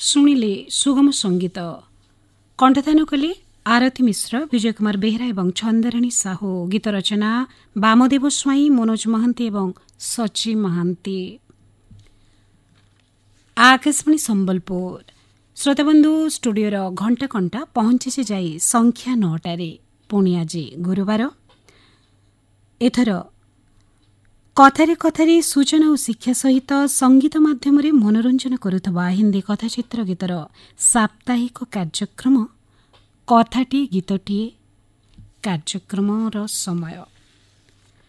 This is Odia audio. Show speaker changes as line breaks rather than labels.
ଶୁଣିଲେ ସୁଗମ ସଙ୍ଗୀତ। କଣ୍ଠଦାନ କଲେ ଆରତୀ ମିଶ୍ର, ବିଜୟ କୁମାର ବେହେରା ଏବଂ ଛନ୍ଦରାଣୀ ସାହୁ। ଗୀତ ରଚନା ବାମଦେବ ସ୍ୱାଇଁ, ମନୋଜ ମହାନ୍ତି ଏବଂ ସଚି ମହାନ୍ତି। ଆକାଶବାଣୀ ସମ୍ବଲପୁର। ଶ୍ରୋତାବନ୍ଧୁ, ଷ୍ଟୁଡିଓର ଘଣ୍ଟା କଣ୍ଟା ପହଞ୍ଚିଛି ଯାଇ ସଂଖ୍ୟା 9ଟାରେ। ପୁଣି ଆଜି ଗୁରୁବାର। ଏଥର କଥାରେ କଥାରେ ସୂଚନା ଓ ଶିକ୍ଷା ସହିତ ସଙ୍ଗୀତ ମାଧ୍ୟମରେ ମନୋରଞ୍ଜନ କରୁଥିବା ହିନ୍ଦୀ କଥାଚିତ୍ର ଗୀତର ସାପ୍ତାହିକ କାର୍ଯ୍ୟକ୍ରମ କଥାଟିଏ ଗୀତଟିଏ କାର୍ଯ୍ୟକ୍ରମର ସମୟ।